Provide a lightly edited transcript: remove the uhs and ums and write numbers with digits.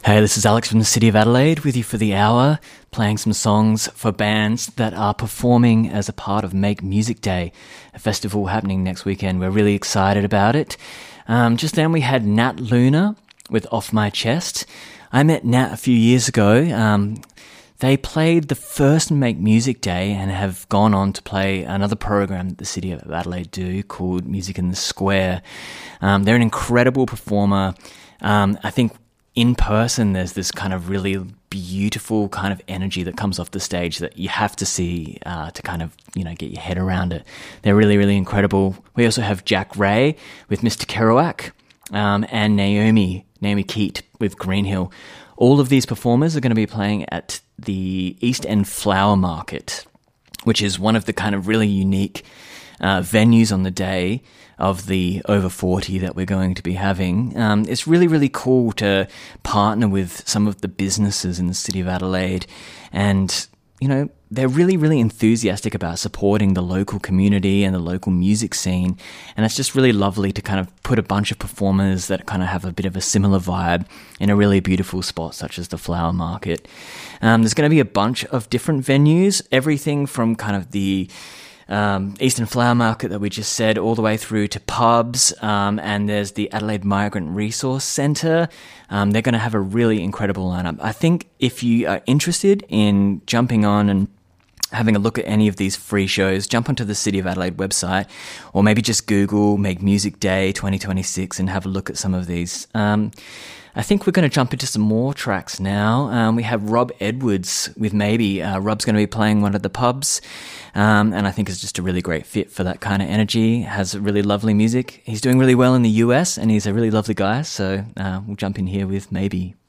Hey, this is Alex from the City of Adelaide with you for the hour, playing some songs for bands that are performing as a part of Make Music Day, a festival happening next weekend. We're really excited about it. Just then we had Nat Luna with Off My Chest. I met Nat a few years ago. They played the first Make Music Day and have gone on to play another program that the City of Adelaide do called Music in the Square. They're an incredible performer. I think in person, there's this kind of really beautiful kind of energy that comes off the stage that you have to see to kind of, get your head around it. They're really, really incredible. We also have Jack Ray with Mr. Kerouac and Naomi Keat with Greenhill. All of these performers are going to be playing at the East End Flower Market, which is one of the kind of really unique venues on the day of the over 40 that we're going to be having. It's really, really cool to partner with some of the businesses in the City of Adelaide, and they're really, really enthusiastic about supporting the local community and the local music scene, and it's just really lovely to kind of put a bunch of performers that kind of have a bit of a similar vibe in a really beautiful spot such as the Flower Market. There's going to be a bunch of different venues, everything from kind of the Eastern Flower Market that we just said, all the way through to pubs, and there's the Adelaide Migrant Resource Centre. They're going to have a really incredible lineup. I think if you are interested in jumping on and having a look at any of these free shows, jump onto the City of Adelaide website, or maybe just Google Make Music Day 2026 and have a look at some of these. I think we're going to jump into some more tracks now. We have Rob Edwards with Maybe. Rob's going to be playing one of the pubs, and I think it's just a really great fit for that kind of energy. Has really lovely music. He's doing really well in the US, and he's a really lovely guy, so we'll jump in here with Maybe.